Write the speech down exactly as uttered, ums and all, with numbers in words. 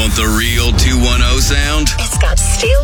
Want the real two one oh sound? It's got steel